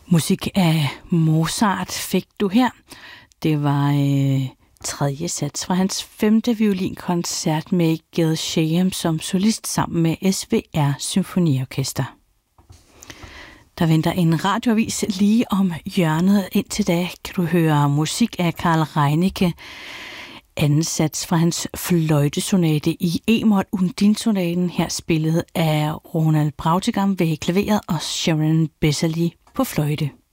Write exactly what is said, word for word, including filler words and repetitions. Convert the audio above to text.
Musik af Mozart fik du her. Det var øh, tredje sats fra hans femte violinkoncert med Gil Shaham som solist sammen med S V R Symfoniorkester. Der venter en radioavis lige om hjørnet. Indtil da kan du høre musik af Carl Reinicke. Anden sats fra hans fløjtesonate i E-mol Undin-sonaten, her spillet af Ronald Brautigam ved klaveret og Sharon Besserly på fløjte.